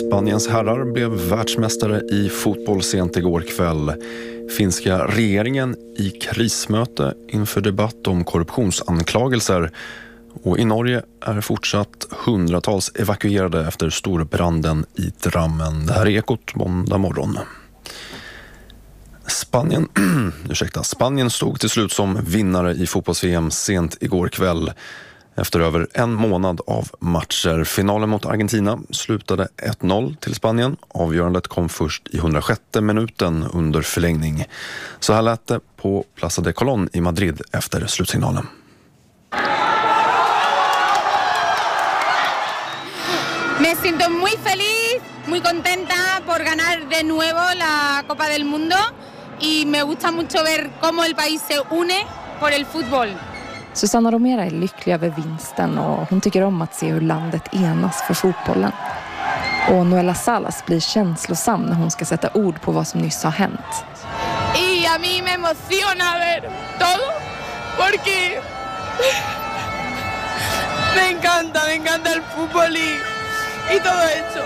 Spaniens herrar blev världsmästare i fotboll sent igår kväll. Finska regeringen i krismöte inför debatt om korruptionsanklagelser. Och i Norge är fortsatt hundratals evakuerade efter storbranden i Drammen. Det här är Ekot måndag morgon. Spanien stod till slut som vinnare i fotbolls-VM sent igår kväll. Efter över en månad av matcher. Finalen mot Argentina slutade 1-0 till Spanien. Avgörandet kom först i 106:e minuten under förlängning. Så här lät det på Plaza de Colón i Madrid efter slutsignalen. Me siento muy feliz, muy contenta por ganar de nuevo la Copa del Mundo y me gusta mucho ver cómo el país se une por el fútbol. Susana Romera är lycklig över vinsten och hon tycker om att se hur landet enas för fotbollen. Och Noela Salas blir känslosam när hon ska sätta ord på vad som nyss har hänt. Y a mí me emociona ver todo porque me encanta el fútbol y todo eso.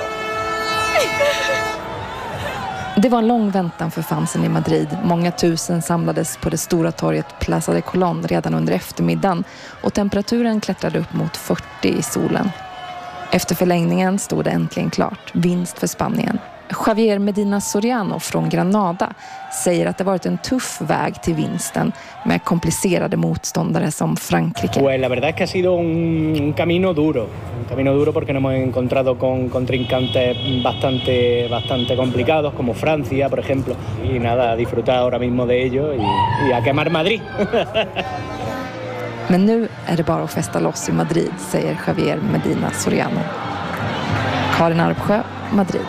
Det var en lång väntan för fansen i Madrid. Många tusen samlades på det stora torget Plaza de Colón redan under eftermiddagen och temperaturen klättrade upp mot 40 i solen. Efter förlängningen stod det äntligen klart. Vinst för Spanien. Javier Medina Soriano från Granada säger att det varit en tuff väg till vinsten med komplicerade motståndare som Frankrike. Pues la verdad es que ha sido un camino duro porque nos hemos encontrado con contrincantes bastante complicados como Francia, por ejemplo, y nada, disfrutar ahora mismo de ello y a quemar Madrid. Men nu är det bara att festa loss i Madrid, säger Javier Medina Soriano. Karin Arpsjö, Madrid.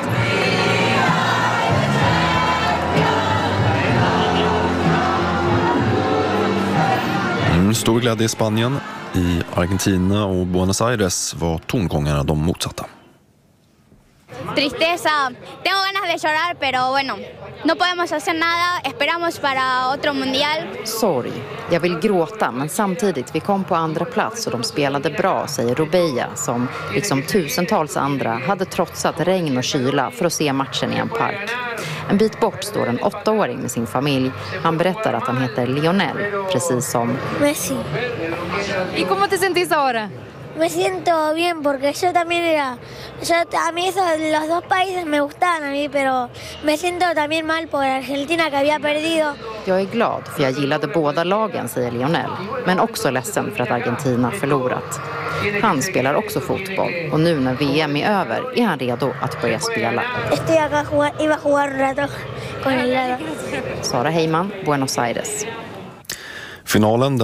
Stor glädje i Spanien. I Argentina och Buenos Aires var tongångarna de motsatta. Tristeza, tengo ganas de llorar, pero bueno, no podemos hacer nada, esperamos para otro mundial. Sorg, jag vill gråta, men samtidigt vi kom på andra plats och de spelade bra, säger Robeja, som liksom tusentals andra hade trotsat regn och kyla för att se matchen i en park. En bit bort står en 8-åring med sin familj. Han berättar att han heter Lionel, precis som Messi. ¿Y cómo te sentís ahora? Me siento bien porque yo también a mí los dos países me gustaban a mí, pero me siento también mal por Argentina que había perdido. Jag är glad för jag gillade båda lagen, säger Lionel, men också ledsen för att Argentina förlorat. Han spelar också fotboll och nu när VM är över är han redo att börja spela. Estoy acá iba a jugar un rato con el lado. Sara Heyman, Buenos Aires. Finalen